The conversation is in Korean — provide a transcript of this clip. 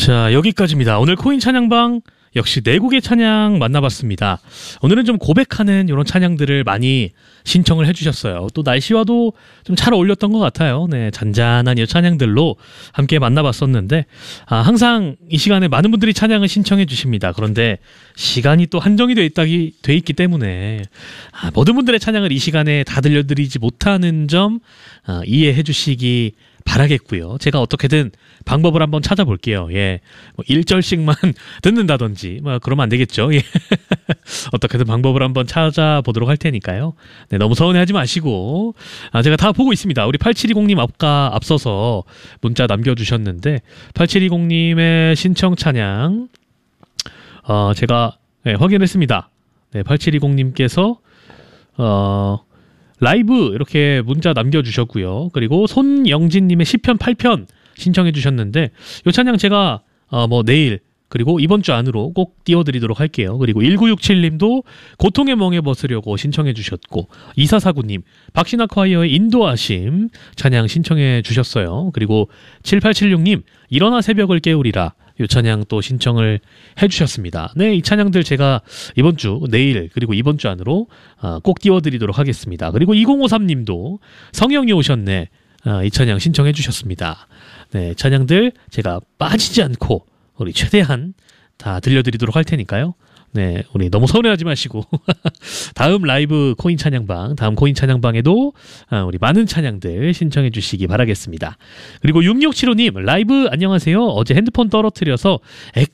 자, 여기까지입니다. 오늘 코인 찬양방 역시 네 곡의 찬양 만나봤습니다. 오늘은 좀 고백하는 이런 찬양들을 많이 신청을 해주셨어요. 또 날씨와도 좀 잘 어울렸던 것 같아요. 네, 잔잔한 이 찬양들로 함께 만나봤었는데 항상 이 시간에 많은 분들이 찬양을 신청해 주십니다. 그런데 시간이 또 한정이 돼 있기 때문에 모든 분들의 찬양을 이 시간에 다 들려드리지 못하는 점 이해해 주시기 바라겠고요. 제가 어떻게든 방법을 한번 찾아볼게요. 예, 뭐 1절씩만 듣는다든지 뭐 그러면 안 되겠죠. 예. 어떻게든 방법을 한번 찾아보도록 할 테니까요. 네, 너무 서운해하지 마시고 제가 다 보고 있습니다. 우리 8720님 앞서서 문자 남겨주셨는데 8720님의 신청 찬양 제가 확인했습니다. 네, 8720님께서 라이브 이렇게 문자 남겨주셨고요. 그리고 손영진님의 시편 8편 신청해 주셨는데 이 찬양 제가 내일 그리고 이번 주 안으로 꼭 띄워드리도록 할게요. 그리고 1967님도 고통의 멍에 벗으려고 신청해 주셨고 2449님 박신아 콰이어의 인도하심 찬양 신청해 주셨어요. 그리고 7876님 일어나 새벽을 깨우리라 이 찬양 또 신청을 해주셨습니다. 네, 이 찬양들 제가 이번 주 내일 그리고 이번 주 안으로 꼭 띄워드리도록 하겠습니다. 그리고 2053님도 성령이 오셨네 이 찬양 신청해 주셨습니다. 네, 찬양들 제가 빠지지 않고 우리 최대한 다 들려드리도록 할 테니까요. 네, 우리 너무 서운해하지 마시고 다음 라이브 코인 찬양방, 다음 코인 찬양방에도 우리 많은 찬양들 신청해 주시기 바라겠습니다. 그리고 6675님 라이브 안녕하세요. 어제 핸드폰 떨어뜨려서